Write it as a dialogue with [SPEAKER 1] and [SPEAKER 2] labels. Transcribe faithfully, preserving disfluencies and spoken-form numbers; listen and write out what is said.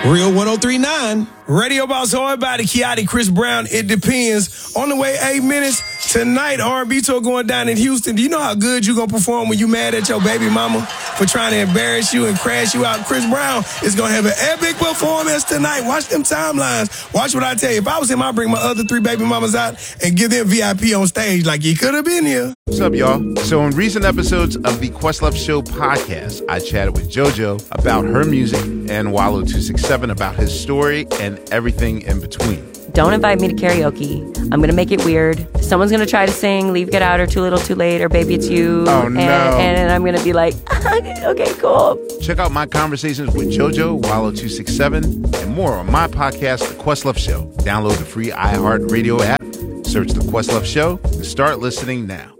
[SPEAKER 1] Real one oh three point nine. Radio Boss Hard Body, Kiati, Chris Brown, It Depends. On the way, eight minutes. Tonight, R and B tour going down in Houston. Do you know how good you going to perform when you mad at your baby mama for trying to embarrass you and crash you out? Chris Brown is going to have an epic performance tonight. Watch them timelines. Watch what I tell you. If I was him, I'd bring my other three baby mamas out and give them V I P on stage like you could have been here.
[SPEAKER 2] What's up, y'all? So in recent episodes of the Questlove Show podcast, I chatted with JoJo about her music and Wallow two six seven about his story and everything in between.
[SPEAKER 3] Don't invite me to karaoke. I'm going to make it weird. Someone's going to try to sing Leave, Get Out, or Too Little, Too Late, or Baby It's You.
[SPEAKER 2] Oh, no.
[SPEAKER 3] And, and I'm going to be like, okay, cool.
[SPEAKER 2] Check out my conversations with JoJo, Wallow two six seven, and more on my podcast, The Questlove Show. Download the free iHeartRadio app, search The Questlove Show, and start listening now.